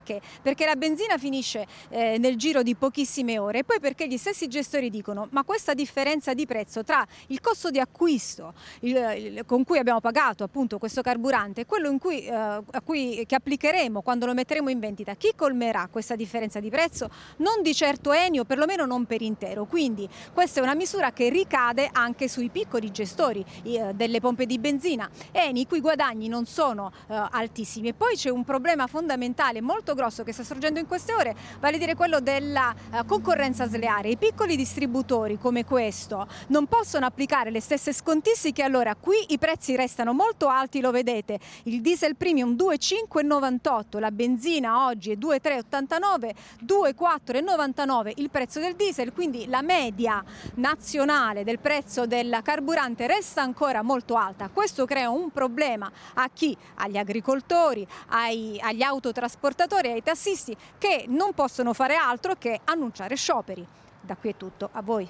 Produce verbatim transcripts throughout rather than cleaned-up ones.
Perché la benzina finisce eh, nel giro di pochissime ore e poi perché gli stessi gestori dicono ma questa differenza di prezzo tra il costo di acquisto il, il, con cui abbiamo pagato appunto questo carburante e quello in cui, eh, a cui, che applicheremo quando lo metteremo in vendita, chi colmerà questa differenza di prezzo? Non di certo Eni o perlomeno non per intero, quindi questa è una misura che ricade anche sui piccoli gestori eh, delle pompe di benzina, Eni i cui guadagni non sono eh, altissimi. E poi c'è un problema fondamentale molto grosso che sta sorgendo in queste ore, vale a dire quello della uh, concorrenza sleale. I piccoli distributori come questo non possono applicare le stesse scontistiche, allora qui i prezzi restano molto alti, lo vedete, il diesel premium due virgola cinque e novantotto, la benzina oggi è due virgola tre e ottantanove, due virgola quattro e novantanove il prezzo del diesel, quindi la media nazionale del prezzo del carburante resta ancora molto alta. Questo crea un problema a chi? Agli agricoltori, ai, agli autotrasportatori, ai tassisti che non possono fare altro che annunciare scioperi. Da qui è tutto, a voi.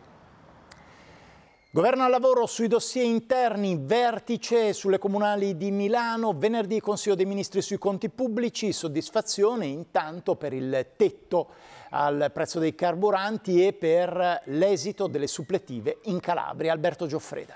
Governo al lavoro sui dossier interni, vertice sulle comunali di Milano, venerdì Consiglio dei Ministri sui conti pubblici, soddisfazione intanto per il tetto al prezzo dei carburanti e per l'esito delle suppletive in Calabria. Alberto Gioffreda.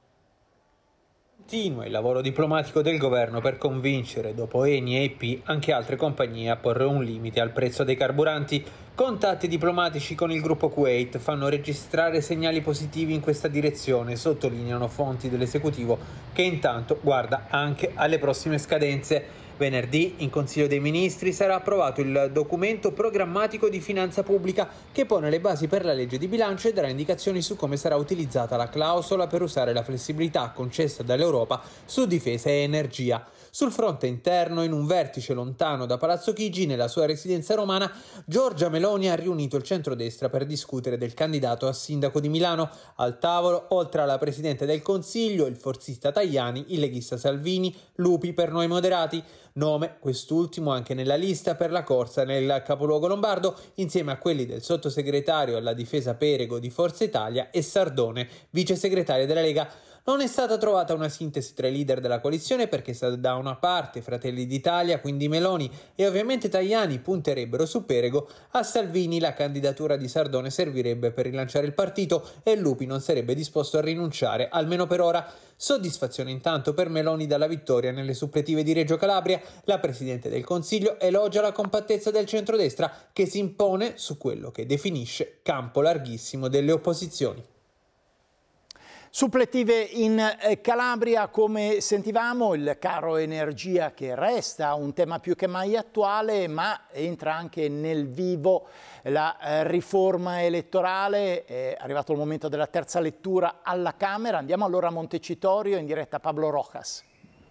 Continua il lavoro diplomatico del governo per convincere, dopo Eni e E P, anche altre compagnie a porre un limite al prezzo dei carburanti. Contatti diplomatici con il gruppo Kuwait fanno registrare segnali positivi in questa direzione, sottolineano fonti dell'esecutivo che intanto guarda anche alle prossime scadenze. Venerdì in Consiglio dei Ministri sarà approvato il documento programmatico di finanza pubblica che pone le basi per la legge di bilancio e darà indicazioni su come sarà utilizzata la clausola per usare la flessibilità concessa dall'Europa su difesa e energia. Sul fronte interno, in un vertice lontano da Palazzo Chigi, nella sua residenza romana, Giorgia Meloni ha riunito il centrodestra per discutere del candidato a sindaco di Milano. Al tavolo, oltre alla Presidente del Consiglio, il forzista Tajani, il leghista Salvini, Lupi per Noi Moderati. Nome, quest'ultimo anche nella lista per la corsa nel capoluogo lombardo, insieme a quelli del sottosegretario alla difesa Perego di Forza Italia e Sardone, vice segretario della Lega. Non è stata trovata una sintesi tra i leader della coalizione perché da una parte Fratelli d'Italia, quindi Meloni e ovviamente Tajani punterebbero su Perego, a Salvini la candidatura di Sardone servirebbe per rilanciare il partito e Lupi non sarebbe disposto a rinunciare, almeno per ora. Soddisfazione intanto per Meloni dalla vittoria nelle suppletive di Reggio Calabria. La Presidente del Consiglio elogia la compattezza del centrodestra che si impone su quello che definisce campo larghissimo delle opposizioni. Suppletive in Calabria, come sentivamo, il caro energia che resta un tema più che mai attuale, ma entra anche nel vivo la riforma elettorale. È arrivato il momento della terza lettura alla Camera. Andiamo allora a Montecitorio, in diretta Pablo Rojas.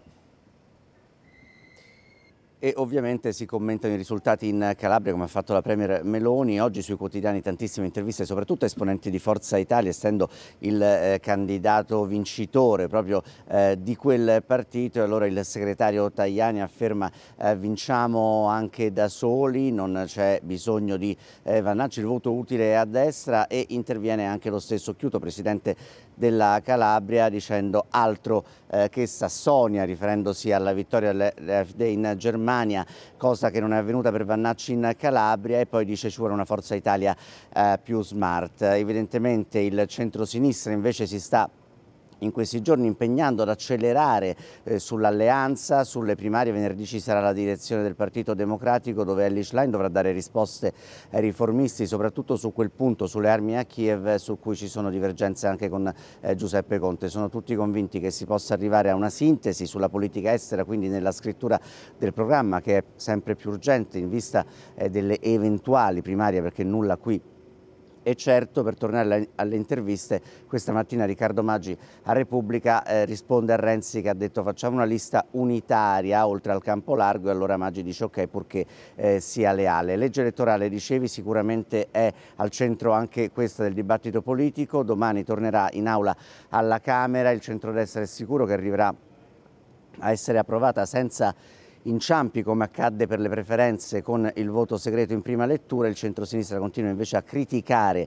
E ovviamente si commentano i risultati in Calabria, come ha fatto la Premier Meloni. Oggi sui quotidiani tantissime interviste, soprattutto a esponenti di Forza Italia, essendo il eh, candidato vincitore proprio eh, di quel partito. E allora il segretario Tajani afferma eh, vinciamo anche da soli, non c'è bisogno di eh, vannacci, il voto utile è a destra. E interviene anche lo stesso Chiuto, presidente della Calabria, dicendo altro eh, che Sassonia, riferendosi alla vittoria dell'A F D in Germania, cosa che non è avvenuta per Vannacci in Calabria. E poi dice ci vuole una Forza Italia eh, più smart. Evidentemente il centro-sinistra invece si sta in questi giorni impegnando ad accelerare eh, sull'alleanza. Sulle primarie venerdì ci sarà la direzione del Partito Democratico, dove Elly Schlein dovrà dare risposte ai riformisti, soprattutto su quel punto, sulle armi a Kiev, su cui ci sono divergenze anche con eh, Giuseppe Conte. Sono tutti convinti che si possa arrivare a una sintesi sulla politica estera, quindi nella scrittura del programma, che è sempre più urgente in vista eh, delle eventuali primarie, perché nulla qui. E certo, per tornare alle interviste, questa mattina Riccardo Maggi a Repubblica eh, risponde a Renzi che ha detto facciamo una lista unitaria oltre al campo largo, e allora Maggi dice ok purché eh, sia leale. Legge elettorale, dicevi, sicuramente è al centro anche questa del dibattito politico. Domani tornerà in aula alla Camera, il centrodestra è sicuro che arriverà a essere approvata senza inciampi, come accadde per le preferenze con il voto segreto in prima lettura. Il centrosinistra continua invece a criticare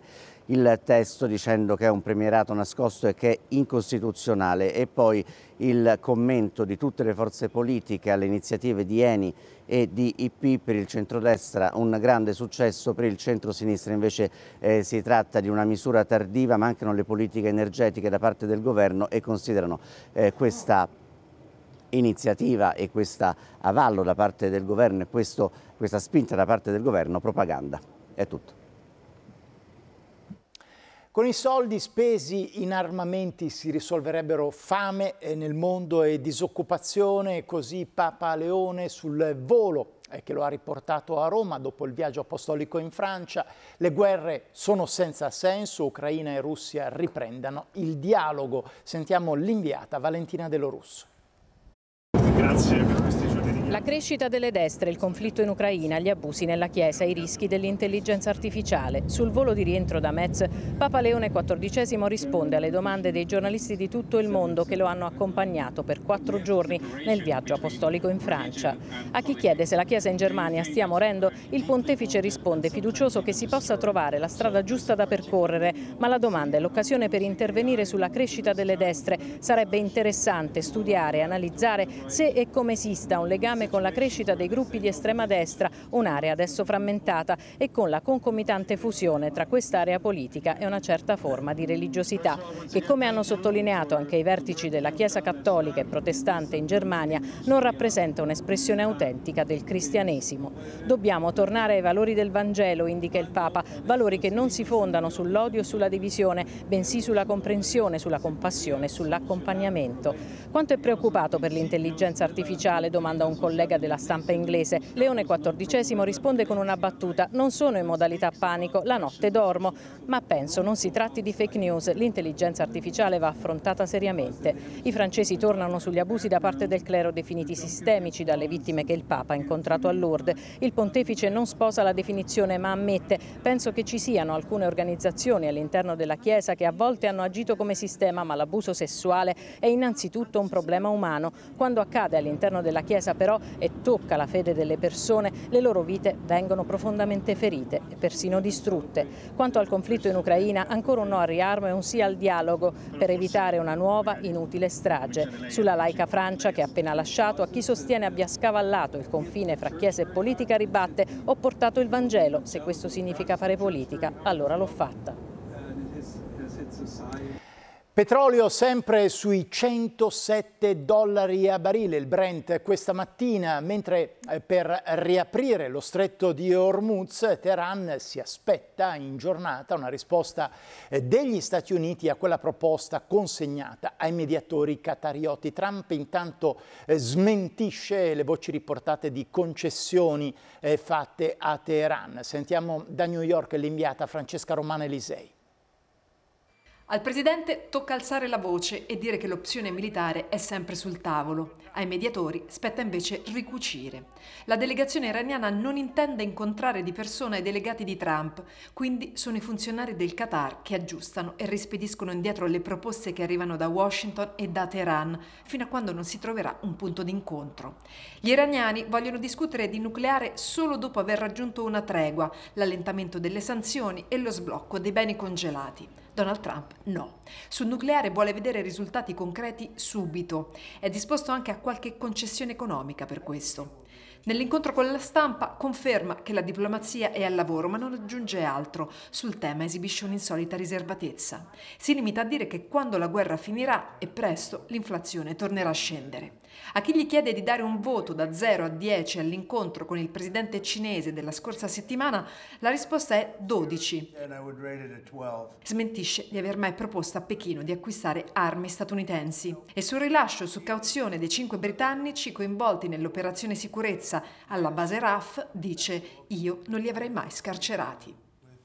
il testo dicendo che è un premierato nascosto e che è incostituzionale, e poi il commento di tutte le forze politiche alle iniziative di Eni e di I P. Per il centrodestra un grande successo, per il centrosinistra invece eh, si tratta di una misura tardiva. Mancano le politiche energetiche da parte del governo e considerano eh, questa iniziativa e questo avallo da parte del governo e questo, questa spinta da parte del governo propaganda. È tutto. Con i soldi spesi in armamenti si risolverebbero fame nel mondo e disoccupazione, così Papa Leone sul volo che lo ha riportato a Roma dopo il viaggio apostolico in Francia. Le guerre sono senza senso, Ucraina e Russia riprendano il dialogo. Sentiamo l'inviata Valentina Delo Russo. Grazie per questi giorni di... La crescita delle destre, il conflitto in Ucraina, gli abusi nella Chiesa, i rischi dell'intelligenza artificiale. Sul volo di rientro da Metz, Papa Leone quattordicesimo risponde alle domande dei giornalisti di tutto il mondo che lo hanno accompagnato per quattro giorni nel viaggio apostolico in Francia. A chi chiede se la Chiesa in Germania stia morendo, il pontefice risponde fiducioso che si possa trovare la strada giusta da percorrere, ma la domanda è l'occasione per intervenire sulla crescita delle destre. Sarebbe interessante studiare e analizzare se e come esista un legame con la crescita dei gruppi di estrema destra, un'area adesso frammentata, e con la concomitante fusione tra quest'area politica e una certa forma di religiosità, che, come hanno sottolineato anche i vertici della Chiesa cattolica e protestante in Germania, non rappresenta un'espressione autentica del cristianesimo. Dobbiamo tornare ai valori del Vangelo, indica il Papa, valori che non si fondano sull'odio e sulla divisione, bensì sulla comprensione, sulla compassione e sull'accompagnamento. Quanto è preoccupato per l'intelligenza artificiale, domanda un collega della stampa inglese. Leone quattordicesimo risponde con una battuta: non sono in modalità panico, la notte dormo, ma penso non si tratti di fake news, l'intelligenza artificiale va affrontata seriamente. I francesi tornano sugli abusi da parte del clero definiti sistemici dalle vittime che il Papa ha incontrato a Lourdes. Il pontefice non sposa la definizione ma ammette: penso che ci siano alcune organizzazioni all'interno della Chiesa che a volte hanno agito come sistema, ma l'abuso sessuale è innanzitutto un problema umano. Quando accade all'interno della Chiesa però e tocca la fede delle persone, le loro vite vengono profondamente ferite e persino distrutte. Quanto al conflitto in Ucraina, ancora un no al riarmo e un sì al dialogo per evitare una nuova inutile strage. Sulla laica Francia, che ha appena lasciato, a chi sostiene abbia scavallato il confine fra Chiesa e politica ribatte: ho portato il Vangelo, se questo significa fare politica, allora l'ho fatta. Petrolio sempre sui centosette dollari a barile, il Brent questa mattina, mentre per riaprire lo stretto di Hormuz Teheran si aspetta in giornata una risposta degli Stati Uniti a quella proposta consegnata ai mediatori qatarioti. Trump intanto smentisce le voci riportate di concessioni fatte a Teheran. Sentiamo da New York l'inviata Francesca Romana Elisei. Al presidente tocca alzare la voce e dire che l'opzione militare è sempre sul tavolo. Ai mediatori spetta invece ricucire. La delegazione iraniana non intende incontrare di persona i delegati di Trump, quindi sono i funzionari del Qatar che aggiustano e rispediscono indietro le proposte che arrivano da Washington e da Teheran, fino a quando non si troverà un punto d'incontro. Gli iraniani vogliono discutere di nucleare solo dopo aver raggiunto una tregua, l'allentamento delle sanzioni e lo sblocco dei beni congelati. Donald Trump no. Sul nucleare vuole vedere risultati concreti subito. È disposto anche a qualche concessione economica per questo. Nell'incontro con la stampa conferma che la diplomazia è al lavoro, ma non aggiunge altro. Sul tema esibisce un'insolita riservatezza. Si limita a dire che quando la guerra finirà, e presto, l'inflazione tornerà a scendere. A chi gli chiede di dare un voto da zero a dieci all'incontro con il presidente cinese della scorsa settimana, la risposta è dodici. Smentisce di aver mai proposto a Pechino di acquistare armi statunitensi. E sul rilascio su cauzione dei cinque britannici coinvolti nell'operazione sicurezza alla base R A F dice: io non li avrei mai scarcerati.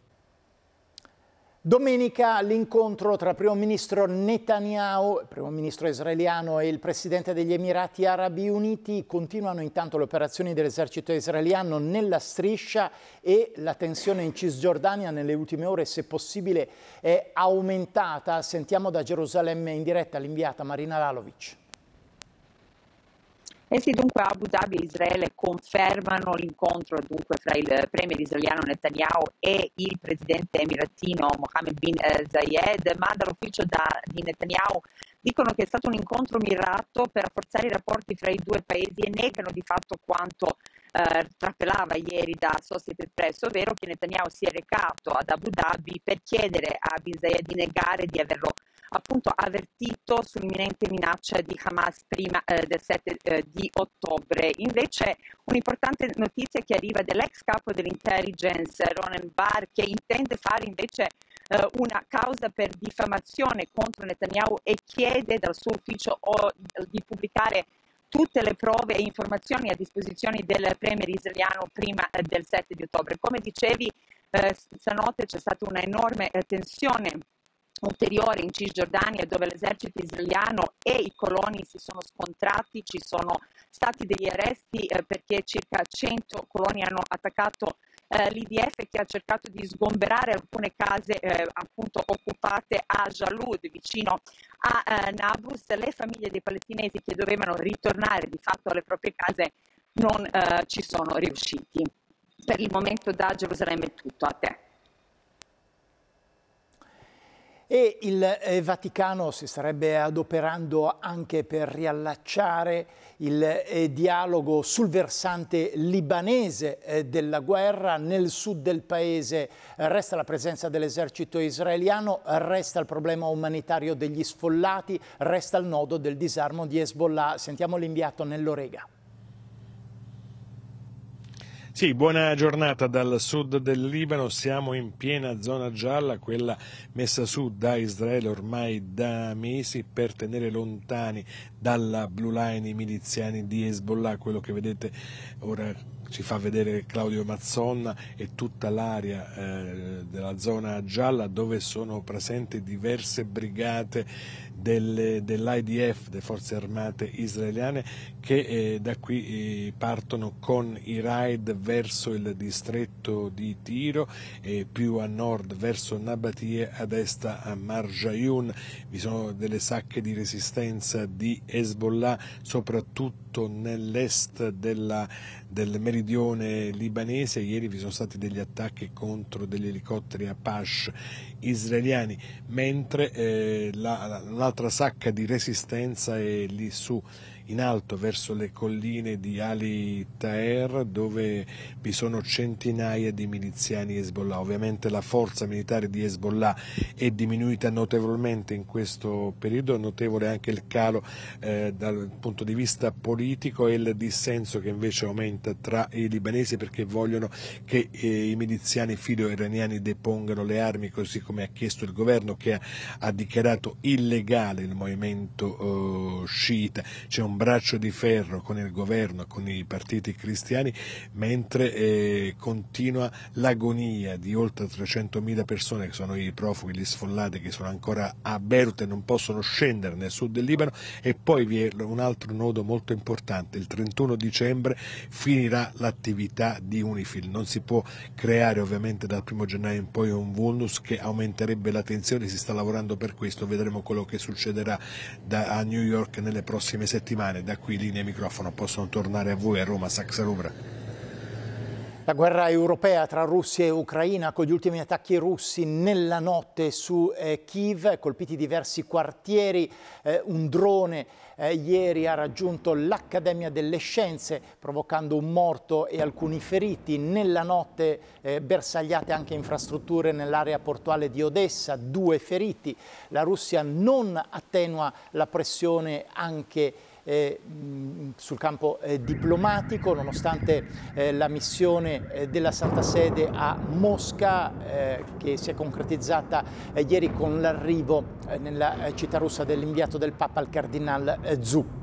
Domenica l'incontro tra il primo ministro Netanyahu, il primo ministro israeliano, e il presidente degli Emirati Arabi Uniti. Continuano intanto le operazioni dell'esercito israeliano nella striscia e la tensione in Cisgiordania nelle ultime ore, se possibile, è aumentata. Sentiamo da Gerusalemme in diretta l'inviata Marina Lalovic. E sì, dunque Abu Dhabi e Israele confermano l'incontro dunque fra il premier israeliano Netanyahu e il presidente emiratino Mohammed bin Zayed, ma dall'ufficio da, di Netanyahu dicono che è stato un incontro mirato per rafforzare i rapporti fra i due paesi e negano di fatto quanto eh, trapelava ieri da Associated Press, ovvero che Netanyahu si è recato ad Abu Dhabi per chiedere a bin Zayed di negare di averlo appunto avvertito sull'imminente minaccia di Hamas prima eh, del sette eh, di ottobre. Invece un'importante notizia che arriva dall'ex capo dell'intelligence Ronen Bar, che intende fare invece eh, una causa per diffamazione contro Netanyahu e chiede dal suo ufficio o, di pubblicare tutte le prove e informazioni a disposizione del premier israeliano prima eh, del sette di ottobre. Come dicevi, eh, stanotte c'è stata una enorme eh, tensione ulteriore in Cisgiordania, dove l'esercito israeliano e i coloni si sono scontrati. Ci sono stati degli arresti eh, perché circa cento coloni hanno attaccato eh, l'I D F, che ha cercato di sgomberare alcune case eh, appunto occupate a Jalud, vicino a eh, Nablus. Le famiglie dei palestinesi che dovevano ritornare di fatto alle proprie case non eh, ci sono riusciti. Per il momento da Gerusalemme è tutto, a te. E il eh, Vaticano si starebbe adoperando anche per riallacciare il eh, dialogo sul versante libanese eh, della guerra. Nel sud del paese eh, resta la presenza dell'esercito israeliano, resta il problema umanitario degli sfollati, resta il nodo del disarmo di Hezbollah. Sentiamo l'inviato Nello Rega. Sì, buona giornata dal sud del Libano, siamo in piena zona gialla, quella messa su da Israele ormai da mesi per tenere lontani dalla blue line i miliziani di Hezbollah. Quello che vedete ora ci fa vedere Claudio Mazzonna e tutta l'area eh, della zona gialla, dove sono presenti diverse brigate dell'I D F, delle forze armate israeliane, che eh, da qui eh, partono con i raid verso il distretto di Tiro e più a nord verso Nabatie, a est a Marjayun. Vi sono delle sacche di resistenza di Hezbollah soprattutto nell'est della, del meridione libanese. Ieri vi sono stati degli attacchi contro degli elicotteri Apache israeliani, mentre eh, la, l'altra sacca di resistenza è lì su in alto verso le colline di Ali Taher, dove vi sono centinaia di miliziani Hezbollah. Ovviamente la forza militare di Hezbollah è diminuita notevolmente in questo periodo, notevole anche il calo eh, dal punto di vista politico e il dissenso che invece aumenta tra i libanesi, perché vogliono che eh, i miliziani filo-iraniani depongano le armi, così come ha chiesto il governo, che ha, ha dichiarato illegale il movimento eh, sciita. C'è un braccio di ferro con il governo, con i partiti cristiani, mentre eh, continua l'agonia di oltre trecentomila persone che sono i profughi, gli sfollati, che sono ancora a Beirut e non possono scendere nel sud del Libano. E poi vi è un altro nodo molto importante: il trentuno dicembre finirà l'attività di UNIFIL. Non si può creare ovviamente dal primo gennaio in poi un vulnus che aumenterebbe la tensione, si sta lavorando per questo, vedremo quello che succederà da, a New York nelle prossime settimane. Da qui linea e microfono possono tornare a voi a Roma, Saxa-Rubra. La guerra europea tra Russia e Ucraina, con gli ultimi attacchi russi nella notte su eh, Kiev, colpiti diversi quartieri. Eh, un drone eh, ieri ha raggiunto l'Accademia delle Scienze, provocando un morto e alcuni feriti. Nella notte eh, bersagliate anche infrastrutture nell'area portuale di Odessa, due feriti. La Russia non attenua la pressione anche Eh, sul campo eh, diplomatico, nonostante eh, la missione eh, della Santa Sede a Mosca, eh, che si è concretizzata eh, ieri con l'arrivo eh, nella eh, città russa dell'inviato del Papa, il Cardinal eh, Zuppi.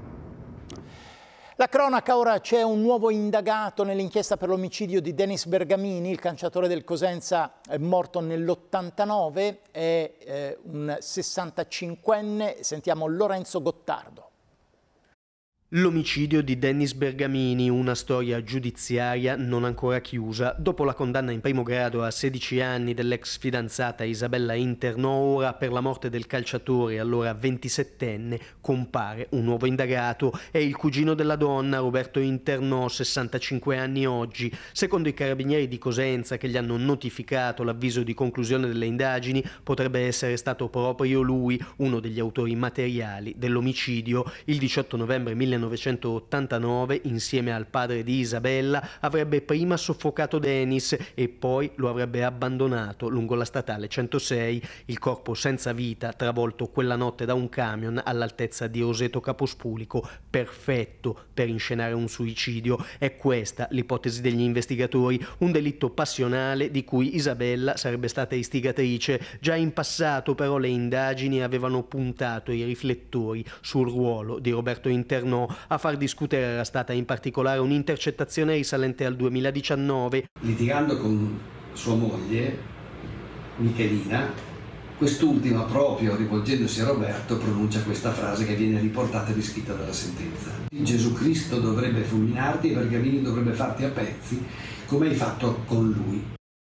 La cronaca, ora c'è un nuovo indagato nell'inchiesta per l'omicidio di Denis Bergamini, il calciatore del Cosenza è morto nell'ottantanove, è eh, un sessantacinquenne. Sentiamo Lorenzo Gottardo. L'omicidio di Dennis Bergamini, una storia giudiziaria non ancora chiusa. Dopo la condanna in primo grado a sedici anni dell'ex fidanzata Isabella Internò, ora per la morte del calciatore, allora ventisettenne, compare un nuovo indagato. È il cugino della donna, Roberto Internò, sessantacinque anni oggi. Secondo i carabinieri di Cosenza, che gli hanno notificato l'avviso di conclusione delle indagini, potrebbe essere stato proprio lui uno degli autori materiali dell'omicidio. Il diciotto novembre millenovecentottantanove, insieme al padre di Isabella, avrebbe prima soffocato Dennis e poi lo avrebbe abbandonato lungo la statale centosei. Il corpo senza vita, travolto quella notte da un camion all'altezza di Roseto Capospulico, perfetto per inscenare un suicidio. È questa l'ipotesi degli investigatori, un delitto passionale di cui Isabella sarebbe stata istigatrice. Già in passato però le indagini avevano puntato i riflettori sul ruolo di Roberto Internò. A far discutere era stata in particolare un'intercettazione risalente al duemiladiciannove. Litigando con sua moglie, Michelina, quest'ultima, proprio rivolgendosi a Roberto, pronuncia questa frase che viene riportata e riscritta dalla sentenza. Gesù Cristo dovrebbe fulminarti e Bergamini dovrebbe farti a pezzi, come hai fatto con lui.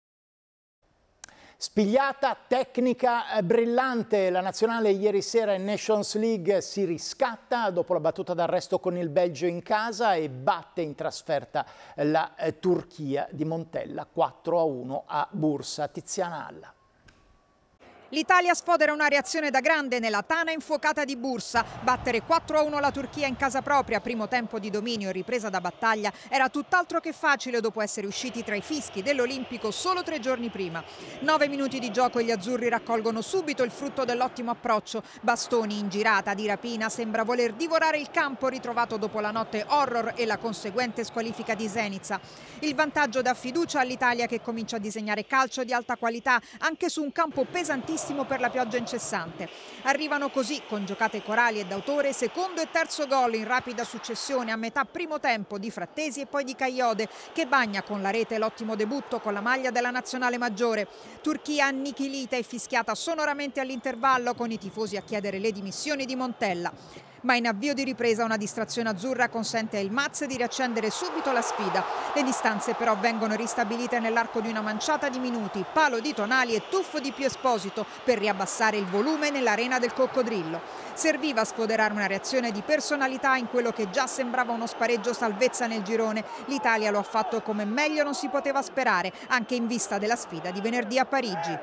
Spigliata, tecnica brillante, la nazionale ieri sera in Nations League si riscatta dopo la battuta d'arresto con il Belgio in casa e batte in trasferta la eh, Turchia di Montella quattro a uno a Bursa. Tiziana Alla. L'Italia sfodera una reazione da grande nella tana infuocata di Bursa. Battere quattro a uno la Turchia in casa propria, primo tempo di dominio e ripresa da battaglia, era tutt'altro che facile dopo essere usciti tra i fischi dell'Olimpico solo tre giorni prima. Nove minuti di gioco e gli azzurri raccolgono subito il frutto dell'ottimo approccio. Bastoni in girata di rapina, sembra voler divorare il campo ritrovato dopo la notte horror e la conseguente squalifica di Zenica. Il vantaggio dà fiducia all'Italia, che comincia a disegnare calcio di alta qualità anche su un campo pesantissimo per la pioggia incessante. Arrivano così, con giocate corali e d'autore, secondo e terzo gol in rapida successione a metà primo tempo di Frattesi e poi di Kayode, che bagna con la rete l'ottimo debutto con la maglia della nazionale maggiore. Turchia annichilita e fischiata sonoramente all'intervallo, con i tifosi a chiedere le dimissioni di Montella. Ma in avvio di ripresa una distrazione azzurra consente al Maz di riaccendere subito la sfida. Le distanze però vengono ristabilite nell'arco di una manciata di minuti, palo di Tonali e tuffo di Pio Esposito per riabbassare il volume nell'arena del Coccodrillo. Serviva a sfoderare una reazione di personalità in quello che già sembrava uno spareggio salvezza nel girone. L'Italia lo ha fatto come meglio non si poteva sperare, anche in vista della sfida di venerdì a Parigi.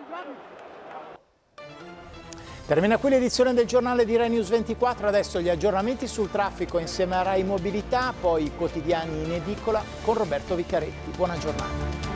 Termina qui l'edizione del giornale di Rai News ventiquattro, adesso gli aggiornamenti sul traffico insieme a Rai Mobilità, poi i quotidiani in edicola con Roberto Viccaretti. Buona giornata.